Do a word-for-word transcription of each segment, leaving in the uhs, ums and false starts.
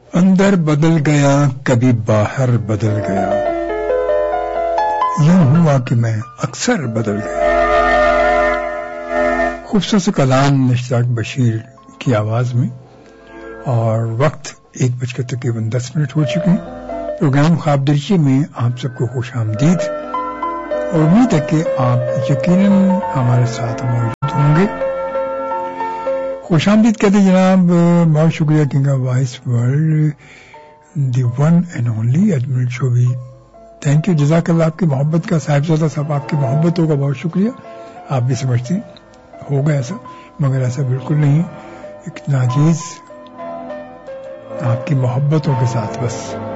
اندر بدل گیا کبھی باہر بدل گیا، یوں ہوا کہ میں اکثر بدل گیا۔ خوبصورت سے کلام اشتیاق بشیر کی آواز میں، اور وقت ایک بج کر تقریباً دس منٹ ہو چکے ہیں۔ پروگرام خواب دریچے میں آپ سب کو خوش آمدید، اور امید ہے کہ آپ یقیناً ہمارے ساتھ موجود ہوں گے۔ خوش آمدید کہتے ہیں جناب، بہت شکریہ king of voice world the one and only Ajmal چوبی، thank you, جزاک اللہ آپ کی محبت کا، صاحبزادہ صاحب آپ کی محبتوں کا بہت شکریہ۔ آپ بھی سمجھتے ہیں ہوگا ایسا، مگر ایسا بالکل نہیں، ایک ناجیز آپ کی محبتوں کے ساتھ بس۔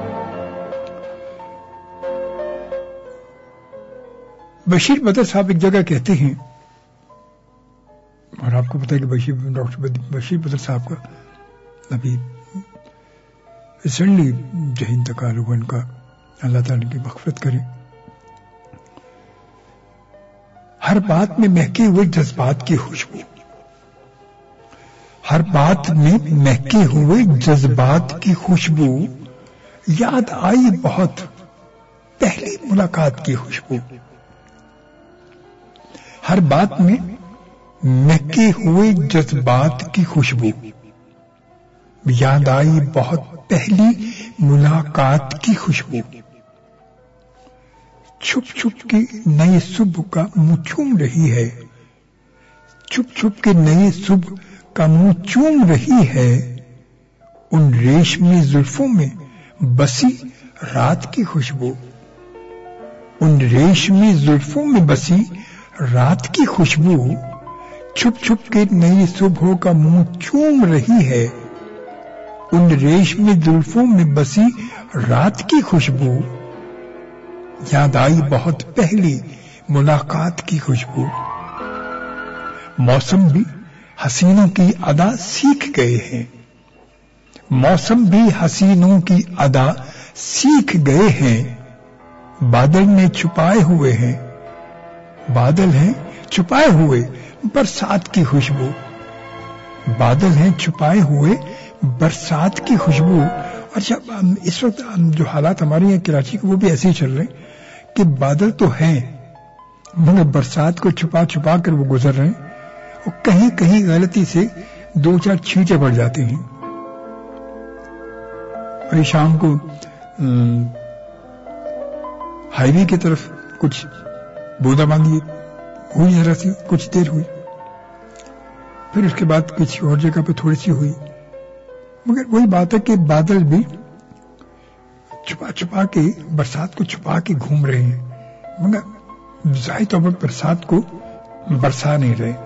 بشیر بدر صاحب ایک جگہ کہتے ہیں، اور آپ کو پتا ہے کہ بشیر ڈاکٹر بشیر بدر صاحب کا ابھی ریسنٹلی جو انتقال ہوا، ان کا اللہ تعالیٰ کی مغفرت کرے۔ ہر بات میں مہکے ہوئے جذبات کی خوشبو، ہر بات میں مہکے ہوئے جذبات کی خوشبو، یاد آئی بہت پہلی ملاقات کی خوشبو۔ ہر بات میں مہکے ہوئے جذبات کی خوشبو، یاد آئی بہت پہلی ملاقات کی خوشبو۔ چھپ چھپ کے نئے صبح کا منہ چوم رہی ہے، چھپ چھپ کے نئے صبح کا منہ چوم رہی ہے، ان ریشمی زلفوں میں بسی رات کی خوشبو، ان ریشمی زلفوں میں بسی رات کی خوشبو، چھپ چھپ کے نئی صبح کا منہ چوم رہی ہے، ان ریشمی زلفوں میں بسی رات کی خوشبو، یاد آئی بہت پہلی ملاقات کی خوشبو۔ موسم بھی حسینوں کی ادا سیکھ گئے ہیں، موسم بھی حسینوں کی ادا سیکھ گئے ہیں، بادل میں چھپائے ہوئے ہیں، بادل ہیں چھپائے ہوئے برسات کی خوشبو، بادل ہیں چھپائے ہوئے برسات کی خوشبو۔ اور جب اس وقت جو حالات ہمارے یہاں کراچی کے وہ بھی ایسے ہی چل رہے ہیں کہ بادل تو ہیں مگر برسات کو چھپا چھپا کر وہ گزر رہے ہیں، اور کہیں کہیں غلطی سے دو چار چھینٹے پڑ جاتے ہیں، اور شام کو ہائی وے کی طرف کچھ بودا باندھی ہوئی، ذرا سی کچھ دیر ہوئی، پھر اس کے بعد کسی اور جگہ پہ تھوڑی سی ہوئی، مگر وہی بات ہے کہ بادل بھی چھپا چھپا کے برسات کو چھپا کے گھوم رہے ہیں، مگر ظاہر طور پر برسات کو برسا نہیں رہے۔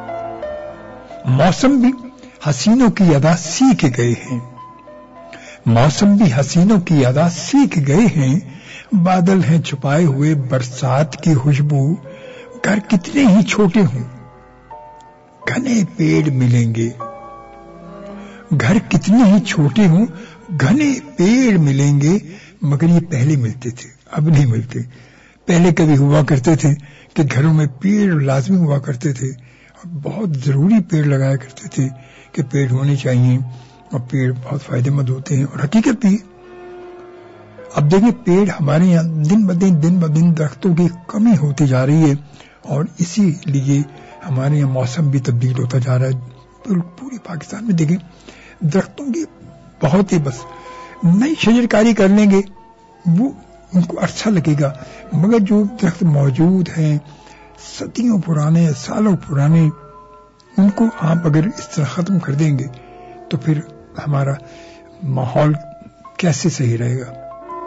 موسم بھی حسینوں کی ادا سیکھ گئے ہیں، موسم بھی حسینوں کی ادا سیکھ گئے ہیں، بادل ہیں چھپائے ہوئے برسات کی خوشبو، گھر کتنے ہی چھوٹے ہوں گھنے پیڑ ملیں گے، گھر کتنے ہی چھوٹے ہوں گھنے پیڑ ملیں گے، مگر یہ پہلے ملتے تھے، اب نہیں ملتے۔ پہلے کبھی ہوا کرتے تھے کہ گھروں میں پیڑ لازمی ہوا کرتے تھے، اور بہت ضروری پیڑ لگایا کرتے تھے کہ پیڑ ہونے چاہیے، اور پیڑ بہت فائدہ مند ہوتے ہیں، اور حقیقت بھی۔ اب دیکھیں پیڑ ہمارے یہاں دن بدن دن بدن درختوں کی کمی ہوتی جا رہی ہے، اور اسی لیے ہمارے یہاں موسم بھی تبدیل ہوتا جا رہا ہے۔ پورے پاکستان میں دیکھیں درختوں کی بہت ہی بس نئی شجرکاری کر لیں گے وہ ان کو عرصہ لگے گا، مگر جو درخت موجود ہیں صدیوں پرانے سالوں پرانے، ان کو آپ اگر اس طرح ختم کر دیں گے تو پھر ہمارا ماحول کیسے صحیح رہے گا۔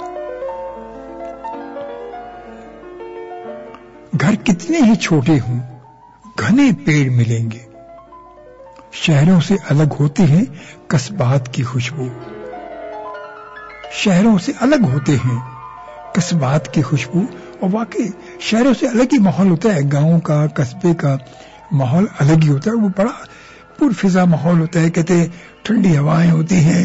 گھر کتنے ہی چھوٹے ہوں گھنے پیڑ ملیں گے، شہروں سے الگ ہوتے ہیں قصبات کی خوشبو، شہروں سے الگ ہوتے ہیں قصبات کی خوشبو۔ اور واقعی شہروں سے الگ ہی ماحول ہوتا ہے، گاؤں کا قصبے کا ماحول الگ ہی ہوتا ہے، وہ بڑا پرفضا ماحول ہوتا ہے، کہتے ہیں ٹھنڈی ہوائیں ہوتی ہیں،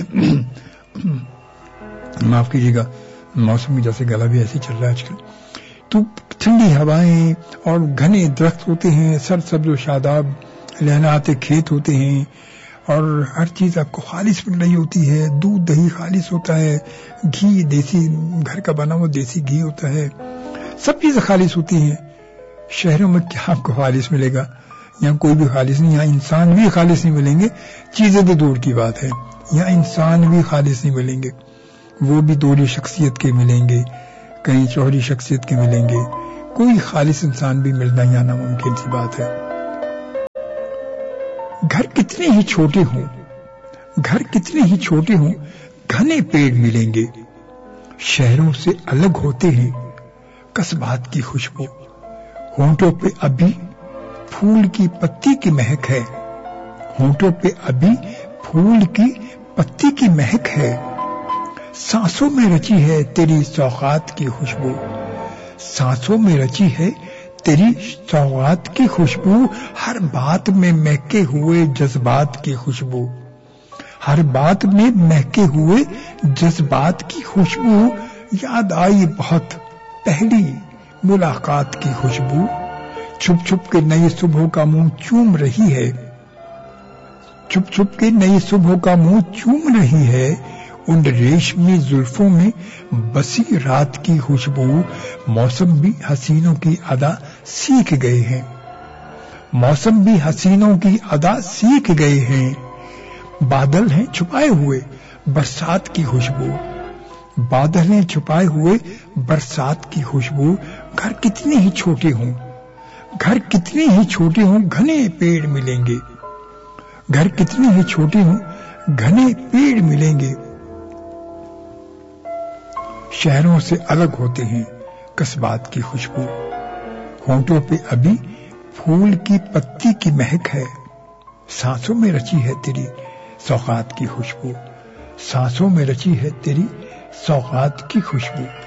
معاف کیجیے گا موسم جیسے گلا بھی ایسے چل رہا ہے آج کل، تو ٹھنڈی ہوائیں اور گھنے درخت ہوتے ہیں، سر سبز و شاداب لہلاتے کھیت ہوتے ہیں، اور ہر چیز آپ کو خالص مل رہی ہوتی ہے. دودھ دہی خالص ہوتا ہے, گھی دیسی گھر کا بنا ہوا دیسی گھی ہوتا ہے, سب چیزیں خالص ہوتی ہیں. شہروں میں کیا آپ کو خالص ملے گا؟ یہاں کوئی بھی خالص نہیں. یہاں انسان بھی خالص نہیں ملیں گے, چیزیں تو دور کی بات ہے. یہاں انسان بھی خالص نہیں ملیں گے, وہ بھی دوری شخصیت کے ملیں گے, کہیں چوہری شخصیت کے ملیں گے. کوئی خالص انسان بھی ملنا یہاں ناممکن سی بات ہے. گھر کتنے ہی چھوٹے ہوں گھر کتنے ہی چھوٹے ہوں گھنے پیڑ ملیں گے. شہروں سے الگ ہوتے ہیں قصبات کی خوشبو. ہونٹوں پہ ابھی پھول کی پتی کی مہک ہے. ہونٹوں پہ ابھی پھول کی پتی کی مہک ہے. سانسوں میں رچی ہے تیری سوغات کی خوشبو. سانسوں میں رچی ہے تیری سوغات کی خوشبو. ہر بات میں مہکے ہوئے جذبات کی خوشبو. ہر بات میں مہکے ہوئے جذبات کی خوشبو. یاد آئی بہت پہلی ملاقات کی خوشبو. چھپ چھپ کے نئی صبح کا منہ چوم رہی ہے. چھپ چھپ کے نئی صبح کا منہ چوم رہی ہے. ان ریشمی زلفوں میں بسی رات کی خوشبو. موسم بھی حسینوں کی ادا سیکھ گئے ہیں. موسم بھی حسینوں کی ادا سیکھ گئے ہیں. بادل ہیں چھپائے ہوئے برسات کی خوشبو. بادل ہیں چھپائے ہوئے برسات کی خوشبو. گھر کتنے ہی چھوٹے ہوں گھر کتنے ہی چھوٹے ہوں گھنے پیڑ ملیں گے. گھر کتنے ہی چھوٹے ہوں گھنے پیڑ ملیں گے. شہروں سے الگ ہوتے ہیں قصبات کی خوشبو. ہونٹوں پہ ابھی پھول کی پتی کی مہک ہے. سانسوں میں رچی ہے تیری سوغات کی خوشبو. سانسوں میں رچی ہے تیری سوغات کی خوشبو.